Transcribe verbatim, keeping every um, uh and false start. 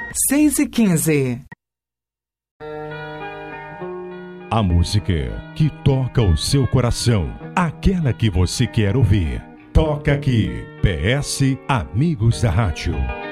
seis e quinze. A música que toca o seu coração, aquela que você quer ouvir. Toca aqui, P S Amigos da Rádio.